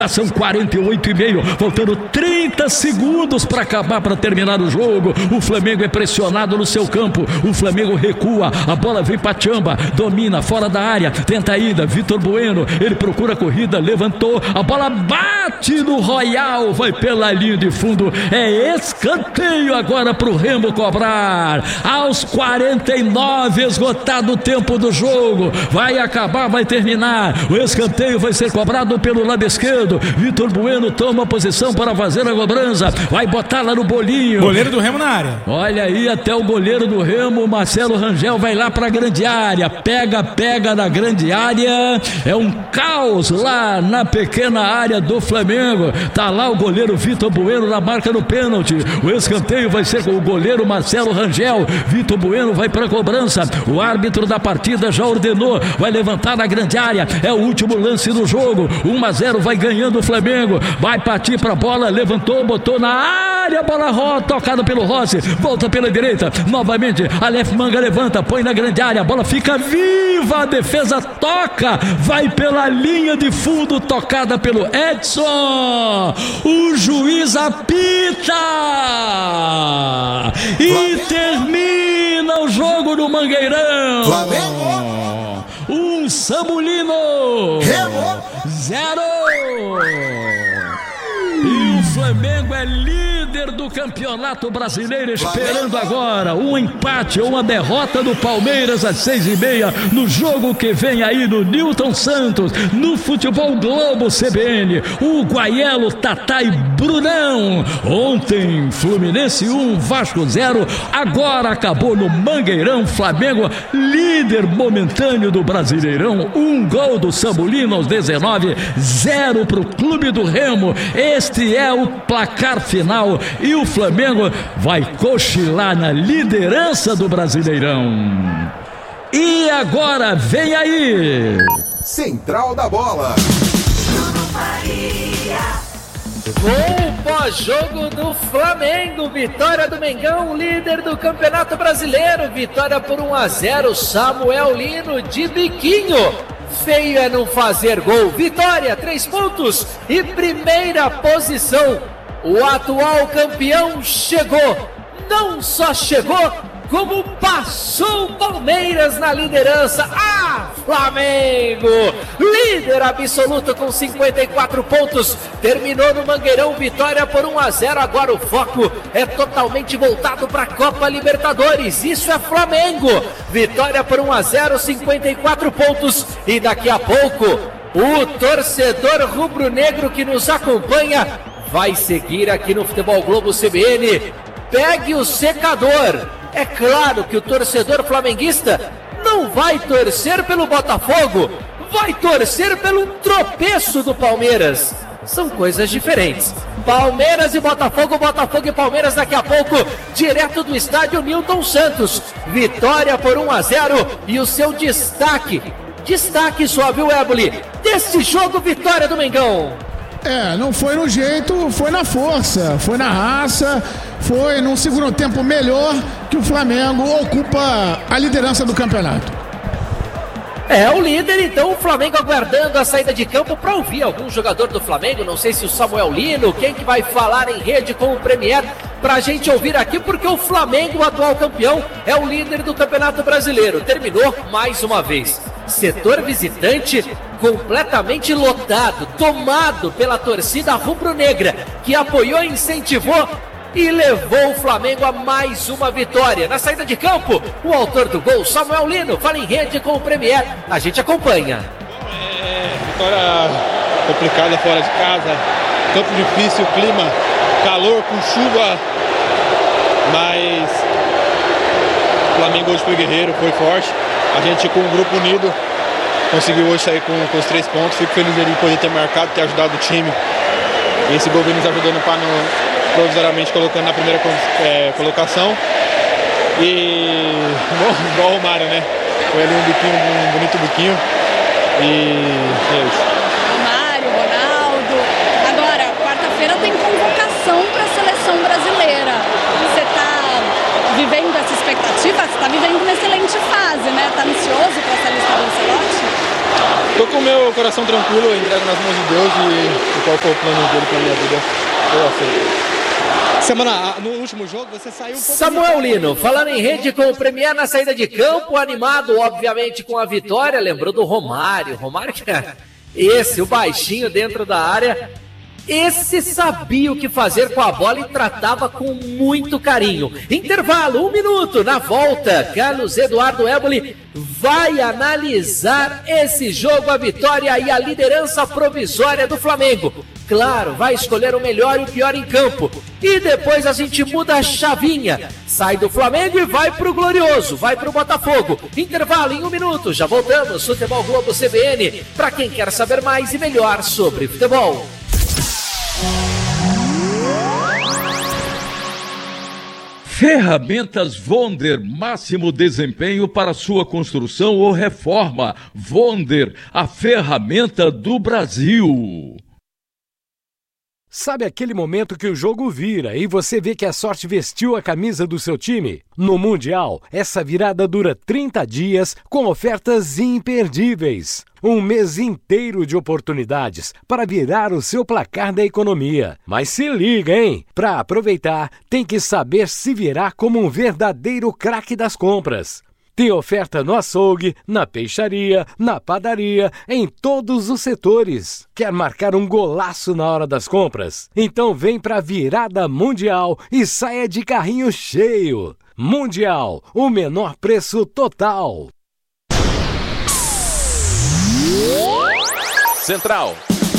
São 48,5, faltando 30 segundos para acabar, para terminar o jogo. O Flamengo é pressionado no seu campo. O Flamengo recua, a bola vem para Tchamba, domina fora da área, tenta a ida. Vitor Bueno, ele procura a corrida, levantou, a bola bate no Royal, vai pela linha de fundo. É escanteio agora para o Remo cobrar. Aos 49, esgotado o tempo do jogo. Vai acabar, vai terminar. O escanteio vai ser cobrado pelo lado esquerdo. Vitor Bueno toma posição para fazer a cobrança, vai botar lá no bolinho. Goleiro do Remo na área. Olha aí, até o goleiro do Remo, Marcelo Rangel, vai lá para a grande área. Pega na grande área. É um caos lá na pequena área do Flamengo. Tá lá o goleiro Vitor Bueno na marca do pênalti. O escanteio vai ser com o goleiro Marcelo Rangel. Vitor Bueno vai para a cobrança. O árbitro da partida já ordenou, vai levantar na grande área. É o último lance do jogo. 1-0, vai ganhando o Flamengo, vai partir para a bola, levantou, botou na área, bola tocada pelo Rossi, volta pela direita, novamente, Aleph Manga levanta, põe na grande área, a bola fica viva, a defesa toca, vai pela linha de fundo, tocada pelo Edson, o juiz apita e termina o jogo no Mangueirão. Flamengo 1, Samulino Remo 0. E o Flamengo é líder do Campeonato Brasileiro, esperando agora um empate ou uma derrota do Palmeiras às 6h30 no jogo que vem aí no Newton Santos, no Futebol Globo CBN. O Guaielo, Tatá e Brunão. Ontem Fluminense 1, Vasco 0. Agora acabou no Mangueirão. Flamengo líder momentâneo do Brasileirão. 1 gol do Samulino aos 19, 0 para o Clube do Remo. Este é o placar final e o Flamengo vai cochilar na liderança do Brasileirão. E agora vem aí Central da Bola. Gol pós-jogo do Flamengo, vitória do Mengão, líder do Campeonato Brasileiro, vitória por 1-0, Samuel Lino de biquinho. Feio é não fazer gol. Vitória, 3 pontos e primeira posição. O atual campeão chegou. Não só chegou, como passou o Palmeiras na liderança. Flamengo, líder absoluto com 54 pontos. Terminou no Mangueirão, vitória por 1-0. Agora o foco é totalmente voltado para a Copa Libertadores. Isso é Flamengo. Vitória por 1-0, 54 pontos. E daqui a pouco, o torcedor rubro-negro que nos acompanha vai seguir aqui no Futebol Globo CBN. Pegue o secador. É claro que o torcedor flamenguista não vai torcer pelo Botafogo, vai torcer pelo tropeço do Palmeiras. São coisas diferentes. Palmeiras e Botafogo, Botafogo e Palmeiras daqui a pouco, direto do estádio Newton Santos. Vitória por 1-0 e o seu destaque só, viu, Éboli, desse jogo, vitória do Mengão. Não foi no jeito, foi na força, foi na raça, foi num segundo tempo melhor que o Flamengo ocupa a liderança do campeonato. É o líder, então o Flamengo aguardando a saída de campo para ouvir algum jogador do Flamengo, não sei se o Samuel Lino, quem que vai falar em rede com o Premier, pra gente ouvir aqui, porque o Flamengo, o atual campeão, é o líder do Campeonato Brasileiro, terminou mais uma vez. Setor visitante completamente lotado, tomado pela torcida rubro-negra, que apoiou, incentivou e levou o Flamengo a mais uma vitória. Na saída de campo, o autor do gol, Samuel Lino, fala em rede com o Premier. A gente acompanha. Vitória complicada fora de casa, campo difícil, clima, calor com chuva, mas o Flamengo hoje foi guerreiro, foi forte. A gente com um grupo unido conseguiu hoje sair com os 3 pontos. Fico feliz de poder ter marcado, ter ajudado o time. E esse gol vem nos ajudando para provisoriamente colocando na primeira colocação. E igual o Romário, né? Foi ali um bonito biquinho. E é isso. Romário, Ronaldo. Agora, quarta-feira tem convocação para a seleção brasileira. Você está vivendo essa expectativa? Você está vivendo uma excelente fase, né? Está ansioso para essa lista do Ancelotti? Tô com o meu coração tranquilo, eu entrego nas mãos de Deus e qual foi o plano dele pra minha vida, eu aceito. Semana, no último jogo você saiu um pouco... Samuel Lino, falando em rede com o Premier na saída de campo, animado obviamente com a vitória, lembrou do Romário, que é esse, o baixinho dentro da área, esse sabia o que fazer com a bola e tratava com muito carinho. Intervalo, 1 minuto, na volta, Carlos Eduardo Éboli vai analisar esse jogo, a vitória e a liderança provisória do Flamengo. Claro, vai escolher o melhor e o pior em campo. E depois a gente muda a chavinha. Sai do Flamengo e vai pro Glorioso, vai pro Botafogo. Intervalo em 1 minuto, já voltamos. Futebol Globo CBN, para quem quer saber mais e melhor sobre futebol. Ferramentas Vonder, máximo desempenho para sua construção ou reforma. Vonder, a ferramenta do Brasil. Sabe aquele momento que o jogo vira e você vê que a sorte vestiu a camisa do seu time? No Mundial, essa virada dura 30 dias com ofertas imperdíveis. Um mês inteiro de oportunidades para virar o seu placar da economia. Mas se liga, hein? Para aproveitar, tem que saber se virar como um verdadeiro craque das compras. Tem oferta no açougue, na peixaria, na padaria, em todos os setores. Quer marcar um golaço na hora das compras? Então vem pra Virada Mundial e saia de carrinho cheio. Mundial, o menor preço total. Central.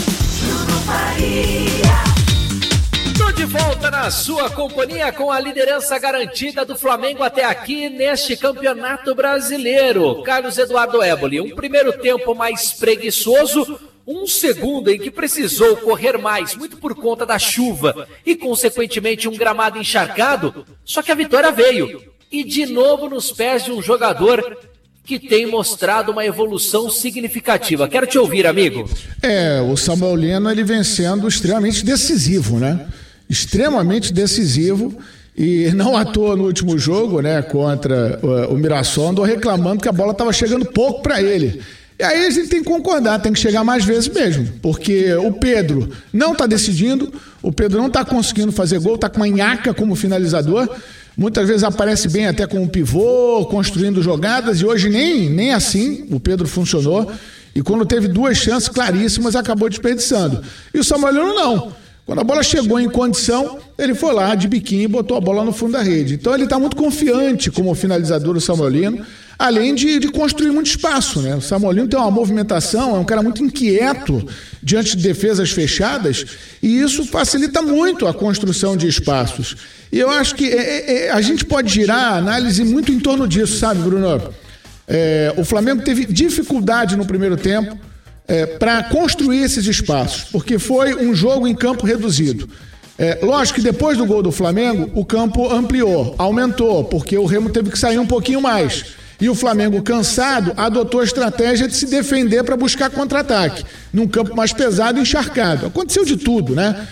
De volta na sua companhia com a liderança garantida do Flamengo até aqui neste Campeonato Brasileiro. Carlos Eduardo Éboli, um primeiro tempo mais preguiçoso, um segundo em que precisou correr mais, muito por conta da chuva e consequentemente um gramado encharcado, só que a vitória veio. E de novo nos pés de um jogador que tem mostrado uma evolução significativa. Quero te ouvir, amigo. O Samuel Lino, ele vem sendo extremamente decisivo, né? Extremamente decisivo, e não à toa no último jogo, né, contra o Mirassol, andou reclamando que a bola estava chegando pouco para ele. E aí a gente tem que concordar, tem que chegar mais vezes mesmo, porque o Pedro não está decidindo, o Pedro não está conseguindo fazer gol, está com a nhaca como finalizador, muitas vezes aparece bem até com um pivô, construindo jogadas, e hoje nem assim o Pedro funcionou, e quando teve 2 chances claríssimas acabou desperdiçando. E o Samuel Lino não. Quando a bola chegou em condição, ele foi lá de biquinho e botou a bola no fundo da rede. Então ele está muito confiante como finalizador, o Samuel Lino, além de construir muito espaço, né? O Samuel Lino tem uma movimentação, é um cara muito inquieto diante de defesas fechadas, e isso facilita muito a construção de espaços. E eu acho que a gente pode girar a análise muito em torno disso, sabe, Bruno? O Flamengo teve dificuldade no primeiro tempo para construir esses espaços, porque foi um jogo em campo reduzido. Lógico que depois do gol do Flamengo, o campo ampliou, aumentou, porque o Remo teve que sair um pouquinho mais. E o Flamengo, cansado, adotou a estratégia de se defender para buscar contra-ataque, num campo mais pesado e encharcado. Aconteceu de tudo, né?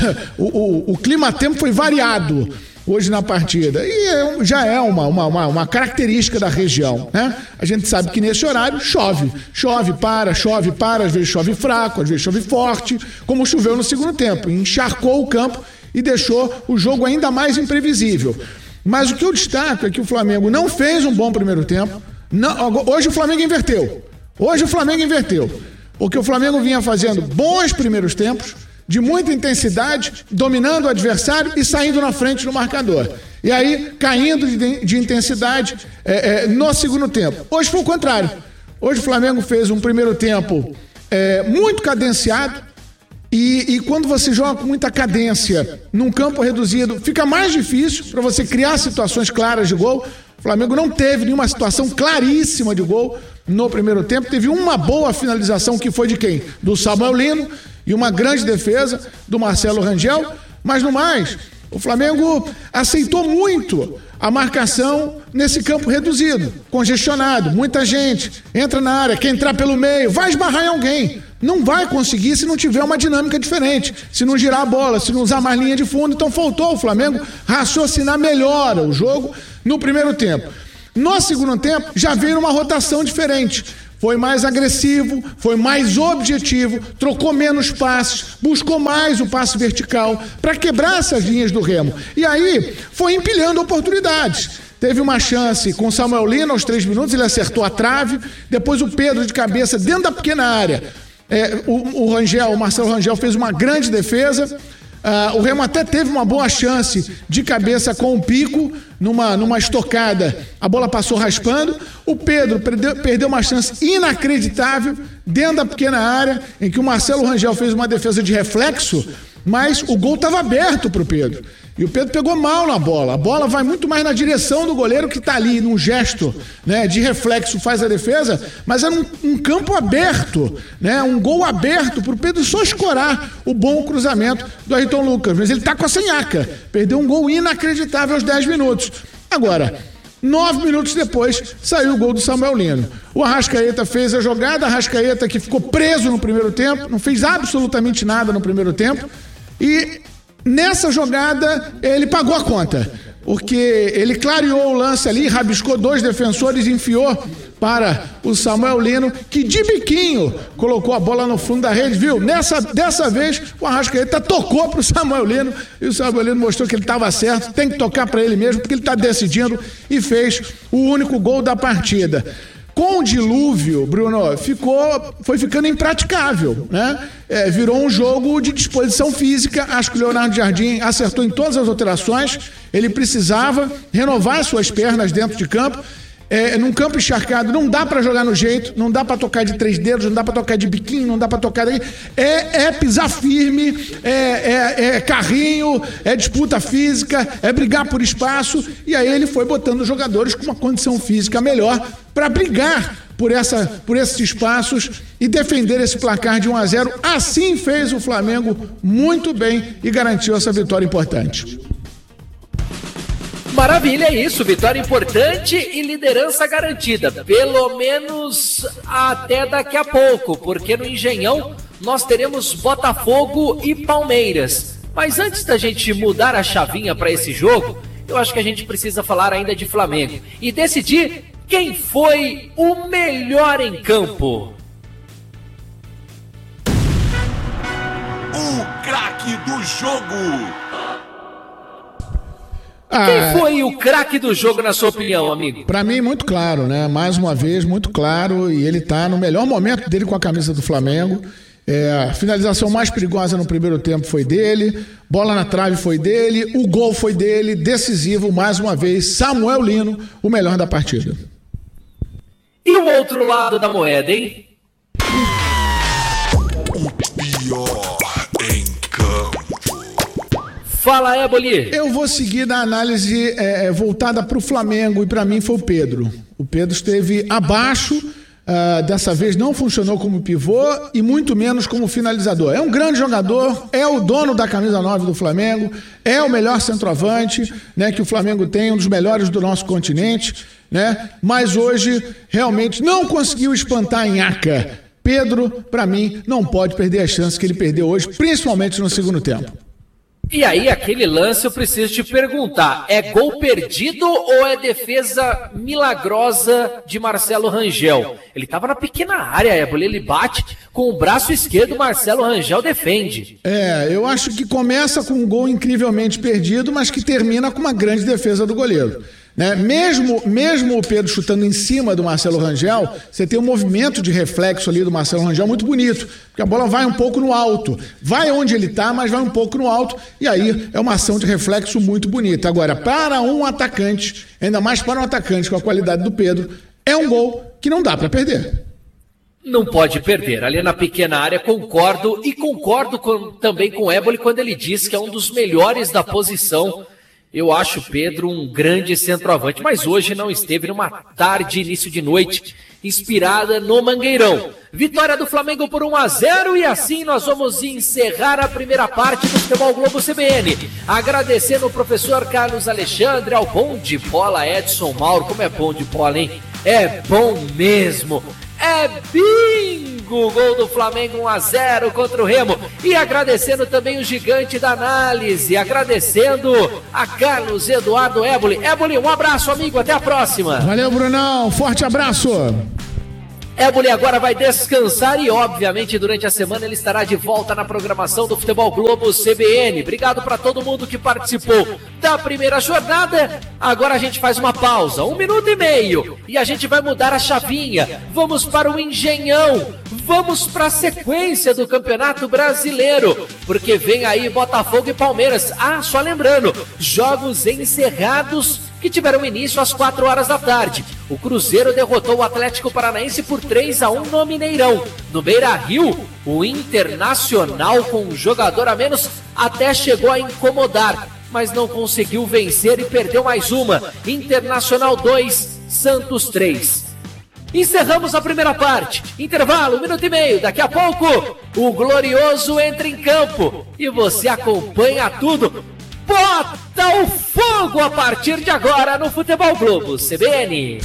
O clima-tempo foi variado hoje na partida, e já é uma característica da região, né? A gente sabe que nesse horário chove, para, às vezes chove fraco, às vezes chove forte, como choveu no segundo tempo, encharcou o campo e deixou o jogo ainda mais imprevisível. Mas o que eu destaco é que o Flamengo não fez um bom primeiro tempo. Hoje o Flamengo inverteu, porque o Flamengo vinha fazendo bons primeiros tempos, de muita intensidade, dominando o adversário e saindo na frente no marcador. E aí, caindo de intensidade no segundo tempo. Hoje foi o contrário. Hoje o Flamengo fez um primeiro tempo muito cadenciado, e quando você joga com muita cadência num campo reduzido, fica mais difícil para você criar situações claras de gol. O Flamengo não teve nenhuma situação claríssima de gol no primeiro tempo. Teve uma boa finalização, que foi de quem? Do Samuel Lino, e uma grande defesa do Marcelo Rangel, mas no mais, o Flamengo aceitou muito a marcação nesse campo reduzido, congestionado, muita gente, entra na área, quer entrar pelo meio, vai esbarrar em alguém, não vai conseguir se não tiver uma dinâmica diferente, se não girar a bola, se não usar mais linha de fundo. Então faltou ao Flamengo raciocinar melhor o jogo no primeiro tempo. No segundo tempo, já veio uma rotação diferente, foi mais agressivo, foi mais objetivo, trocou menos passes, buscou mais o passe vertical para quebrar essas linhas do Remo. E aí foi empilhando oportunidades. Teve uma chance com o Samuel Lino aos 3 minutos, ele acertou a trave, depois o Pedro de cabeça dentro da pequena área. O Marcelo Rangel fez uma grande defesa. O Remo até teve uma boa chance de cabeça com o Pico, numa estocada, a bola passou raspando. O Pedro perdeu uma chance inacreditável dentro da pequena área, em que o Marcelo Rangel fez uma defesa de reflexo, mas o gol estava aberto para o Pedro. E o Pedro pegou mal na bola. A bola vai muito mais na direção do goleiro, que está ali num gesto, né, de reflexo, faz a defesa, mas é um campo aberto, né, um gol aberto para o Pedro só escorar o bom cruzamento do Ayrton Lucas. Mas ele está com a senhaca. Perdeu um gol inacreditável aos 10 minutos. Agora, 9 minutos depois, saiu o gol do Samuel Lino. O Arrascaeta fez a jogada, Arrascaeta que ficou preso no primeiro tempo, não fez absolutamente nada no primeiro tempo, e nessa jogada ele pagou a conta, porque ele clareou o lance ali, rabiscou 2 defensores e enfiou para o Samuel Lino, que de biquinho colocou a bola no fundo da rede, viu? Dessa vez o Arrascaeta tocou para o Samuel Lino e o Samuel Lino mostrou que ele estava certo, tem que tocar para ele mesmo, porque ele está decidindo, e fez o único gol da partida. Com o dilúvio, Bruno, foi ficando impraticável, né? Virou um jogo de disposição física. Acho que o Leonardo Jardim acertou em todas as alterações. Ele precisava renovar suas pernas dentro de campo. Num campo encharcado não dá pra jogar no jeito, não dá pra tocar de 3 dedos, não dá pra tocar de biquinho, não dá pra tocar daí. Pisar firme, carrinho, disputa física, brigar por espaço. E aí ele foi botando os jogadores com uma condição física melhor para brigar por esses espaços e defender esse placar de 1-0. Assim fez o Flamengo muito bem e garantiu essa vitória importante. Maravilha, é isso, vitória importante e liderança garantida, pelo menos até daqui a pouco, porque no Engenhão nós teremos Botafogo e Palmeiras. Mas antes da gente mudar a chavinha para esse jogo, eu acho que a gente precisa falar ainda de Flamengo e decidir quem foi o melhor em campo. O craque do jogo. Quem foi o craque do jogo, na sua opinião, amigo? Pra mim, muito claro, né? Mais uma vez, muito claro. E ele tá no melhor momento dele com a camisa do Flamengo. A finalização mais perigosa no primeiro tempo foi dele. Bola na trave foi dele. O gol foi dele. Decisivo, mais uma vez. Samuel Lino, o melhor da partida. E o outro lado da moeda, hein? O pior em campo. Fala, Éboli. Eu vou seguir na análise voltada para o Flamengo, e para mim foi o Pedro. O Pedro esteve abaixo, dessa vez não funcionou como pivô e muito menos como finalizador. É um grande jogador, é o dono da camisa 9 do Flamengo, é o melhor centroavante, né, que o Flamengo tem, um dos melhores do nosso continente, né? Mas hoje realmente não conseguiu espantar em Nhaca. Pedro, para mim, não pode perder as chances que ele perdeu hoje, principalmente no segundo tempo. E aí, aquele lance, eu preciso te perguntar, é gol perdido ou é defesa milagrosa de Marcelo Rangel? Ele estava na pequena área, Éboli, ele bate com o braço esquerdo, Marcelo Rangel defende. Eu acho que começa com um gol incrivelmente perdido, mas que termina com uma grande defesa do goleiro. Né? Mesmo o Pedro chutando em cima do Marcelo Rangel, você tem um movimento de reflexo ali do Marcelo Rangel muito bonito, porque a bola vai um pouco no alto, vai onde ele está, mas vai um pouco no alto, e aí é uma ação de reflexo muito bonita. Agora, para um atacante, ainda mais para um atacante com a qualidade do Pedro, é um gol que não dá para perder. Não pode perder, ali na pequena área, concordo também com o Éboli quando ele diz que é um dos melhores da posição. Eu acho o Pedro um grande centroavante, mas hoje não esteve numa tarde, início de noite, inspirada no Mangueirão. Vitória do Flamengo por 1-0 e assim nós vamos encerrar a primeira parte do Futebol Globo CBN. Agradecendo o professor Carlos Alexandre, ao bom de bola Edson Mauro. Como é bom de bola, hein? É bom mesmo. É bingo! Gol do Flamengo 1-0 contra o Remo. E agradecendo também o gigante da análise, agradecendo a Carlos Eduardo Éboli. Éboli, um abraço, amigo, até a próxima. Valeu, Brunão, forte abraço. Éboli agora vai descansar e, obviamente, durante a semana ele estará de volta na programação do Futebol Globo CBN. Obrigado para todo mundo que participou da primeira jornada. Agora a gente faz uma pausa, 1 minuto e meio, e a gente vai mudar a chavinha. Vamos para o Engenhão. Vamos para a sequência do Campeonato Brasileiro, porque vem aí Botafogo e Palmeiras. Só lembrando, jogos encerrados que tiveram início às 4 horas da tarde. O Cruzeiro derrotou o Atlético Paranaense por 3-1 no Mineirão. No Beira-Rio, o Internacional, com um jogador a menos, até chegou a incomodar, mas não conseguiu vencer e perdeu mais uma. Internacional 2, Santos 3. Encerramos a primeira parte. Intervalo, 1 minuto e meio. Daqui a pouco, o Glorioso entra em campo e você acompanha tudo. Bota o fogo a partir de agora no Futebol Globo CBN.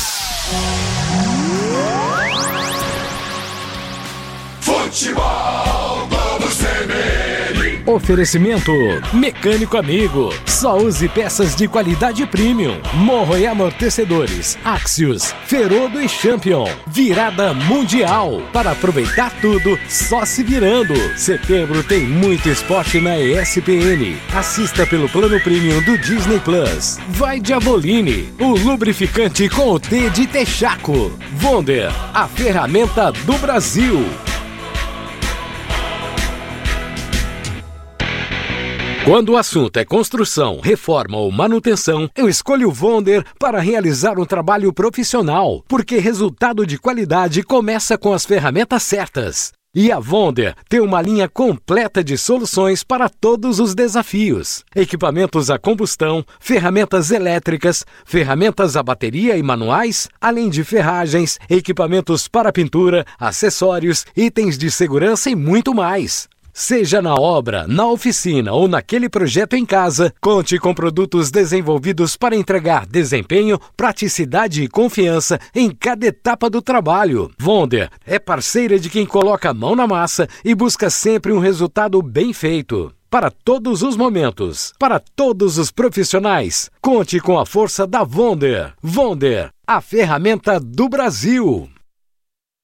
Futebol Globo CBN. Oferecimento Mecânico Amigo. Só use peças de qualidade premium. Morro e amortecedores. Axios, Ferodo e Champion. Virada mundial. Para aproveitar tudo, só se virando. Setembro tem muito esporte na ESPN. Assista pelo plano premium do Disney Plus. Vai de Avoline, o lubrificante com o T de Texaco. Wonder, a ferramenta do Brasil. Quando o assunto é construção, reforma ou manutenção, eu escolho o Wonder para realizar um trabalho profissional, porque resultado de qualidade começa com as ferramentas certas. E a Wonder tem uma linha completa de soluções para todos os desafios. Equipamentos a combustão, ferramentas elétricas, ferramentas a bateria e manuais, além de ferragens, equipamentos para pintura, acessórios, itens de segurança e muito mais. Seja na obra, na oficina ou naquele projeto em casa, conte com produtos desenvolvidos para entregar desempenho, praticidade e confiança em cada etapa do trabalho. Wonder é parceira de quem coloca a mão na massa e busca sempre um resultado bem feito. Para todos os momentos, para todos os profissionais, conte com a força da Wonder. Wonder, a ferramenta do Brasil.